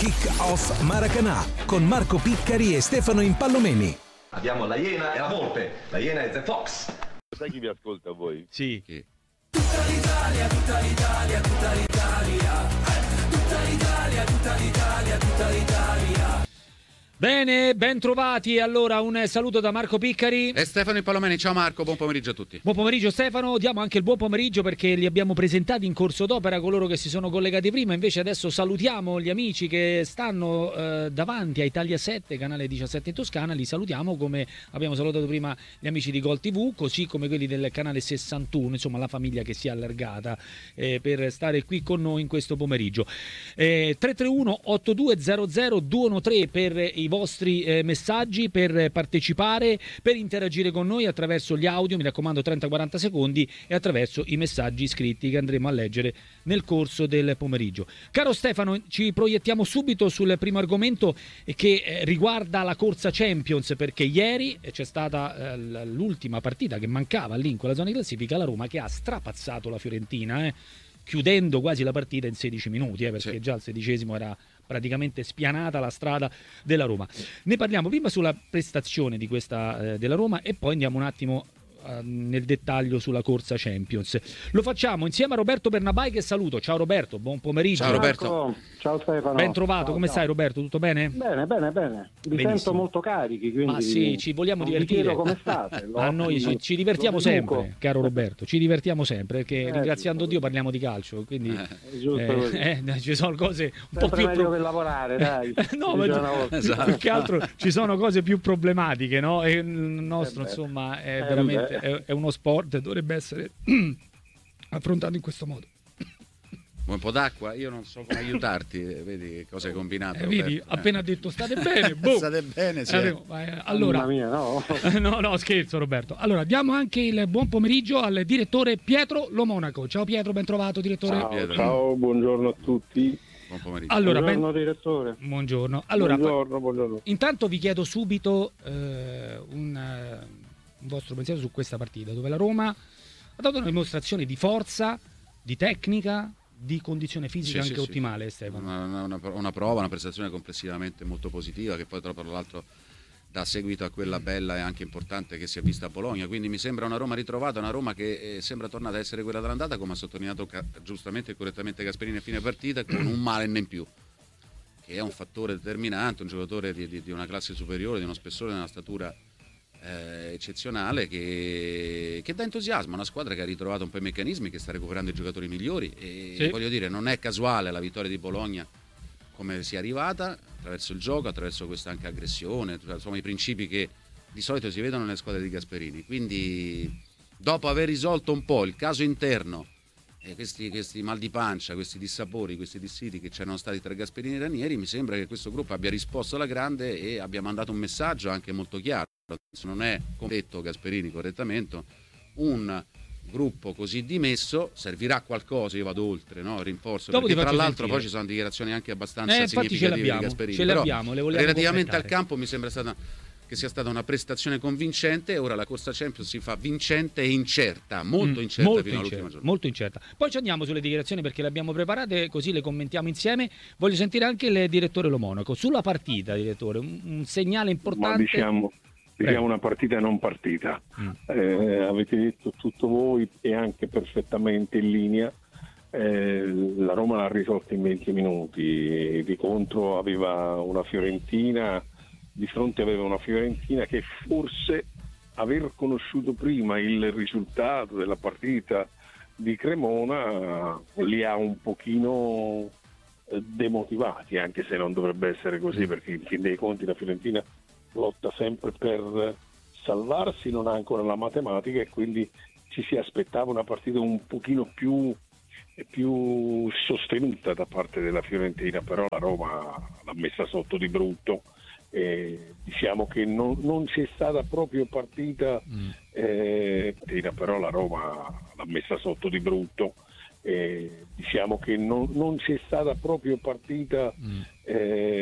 Kick-Off Maracanã con Marco Piccari e Stefano Impallomeni. Abbiamo la Iena e la Volpe. La Iena è The Fox. Sai chi vi ascolta a voi? Sì. Chi? Tutta l'Italia, tutta l'Italia, tutta l'Italia. Tutta l'Italia, tutta l'Italia, tutta l'Italia. Bene, ben trovati. Allora un saluto da Marco Piccari e Stefano Impallomeni. Ciao Marco, buon pomeriggio a tutti. Buon pomeriggio Stefano, diamo anche il buon pomeriggio perché li abbiamo presentati in corso d'opera coloro che si sono collegati prima, invece adesso salutiamo gli amici che stanno davanti a Italia 7, canale 17 in Toscana, li salutiamo come abbiamo salutato prima gli amici di Gol TV, così come quelli del canale 61, insomma la famiglia che si è allargata per stare qui con noi in questo pomeriggio. 331 8200 213 per i vostri messaggi, per partecipare, per interagire con noi attraverso gli audio, mi raccomando 30-40 secondi, e attraverso i messaggi scritti che andremo a leggere nel corso del pomeriggio. Caro Stefano, ci proiettiamo subito sul primo argomento che riguarda la corsa Champions, perché ieri c'è stata l'ultima partita che mancava lì in quella zona di classifica, la Roma che ha strapazzato la Fiorentina, chiudendo quasi la partita in 16 minuti, perché sì, già al 16esimo era praticamente spianata la strada della Roma. Ne parliamo prima sulla prestazione di questa della Roma e poi andiamo un attimo nel dettaglio sulla corsa Champions. Lo facciamo insieme a Roberto Bernabai, che saluto. Ciao Roberto, buon pomeriggio. Ciao Roberto. Ciao Stefano. Ben trovato, ciao, come ciao. stai Roberto? Tutto bene? Bene. Vi Benissimo. sento molto carichi, quindi ma sì, ci vogliamo divertire. Vi chiedo come state. A noi ci divertiamo sempre, caro Roberto, ci divertiamo sempre perché ringraziando Dio parliamo di calcio, quindi ci sono cose un po' più meglio che lavorare, dai. No, ma esatto, più che altro ci sono cose più problematiche, no? E il nostro insomma è veramente è uno sport, dovrebbe essere affrontato in questo modo. Vuoi un po' d'acqua? Io non so come aiutarti, vedi che cosa hai combinato. Vedi, appena detto state bene, boh. State bene, sì. Allora, mia, no. no, scherzo Roberto. Allora, diamo anche il buon pomeriggio al direttore Pietro Lo Monaco. Ciao Pietro, ben trovato direttore. Ciao, buongiorno a tutti. Buon pomeriggio. Allora, buongiorno direttore. Buongiorno. Allora, buongiorno. Intanto vi chiedo subito un vostro pensiero su questa partita, dove la Roma ha dato una dimostrazione di forza, di tecnica, di condizione fisica anche ottimale, Stefano. Una prova, una prestazione complessivamente molto positiva, che poi tra l'altro dà seguito a quella bella e anche importante che si è vista a Bologna, quindi mi sembra una Roma ritrovata, una Roma che sembra tornata a essere quella dell'andata, come ha sottolineato giustamente e correttamente Gasperini a fine partita, con un Malen in più, che è un fattore determinante, un giocatore di una classe superiore, di uno spessore e una statura eccezionale, che dà entusiasmo, una squadra che ha ritrovato un po' i meccanismi, che sta recuperando i giocatori migliori e sì, voglio dire, non è casuale la vittoria di Bologna come sia arrivata, attraverso il gioco, attraverso questa anche aggressione, insomma i principi che di solito si vedono nelle squadre di Gasperini. Quindi dopo aver risolto un po' il caso interno, questi mal di pancia, questi dissapori, questi dissidi che c'erano stati tra Gasperini e Ranieri, mi sembra che questo gruppo abbia risposto alla grande e abbia mandato un messaggio anche molto chiaro. Non è, come detto Gasperini correttamente, un gruppo così dimesso, servirà qualcosa, io vado oltre, no? Rinforzo, perché tra l'altro poi ci sono dichiarazioni anche abbastanza significative di Gasperini. Ce le abbiamo, le vogliamo relativamente completare. Al campo mi sembra che sia stata una prestazione convincente, e ora la corsa Champions si fa vincente e incerta, molto incerta fino all'ultima giornata. Molto incerta. Poi ci andiamo sulle dichiarazioni perché le abbiamo preparate, così le commentiamo insieme. Voglio sentire anche il direttore Lo Monaco sulla partita, direttore, un segnale importante. Ma diciamo una partita non partita. Avete detto tutto voi e anche perfettamente in linea. La Roma l'ha risolta in 20 minuti, di contro aveva una Fiorentina, di fronte aveva una Fiorentina che forse aver conosciuto prima il risultato della partita di Cremona li ha un pochino demotivati, anche se non dovrebbe essere così, perché in fin dei conti la Fiorentina lotta sempre per salvarsi, non ha ancora la matematica e quindi ci si aspettava una partita un pochino più sostenuta da parte della Fiorentina, però la Roma l'ha messa sotto di brutto. Diciamo che non c'è stata proprio partita, però la Roma l'ha messa sotto di brutto. Diciamo che non c'è stata proprio partita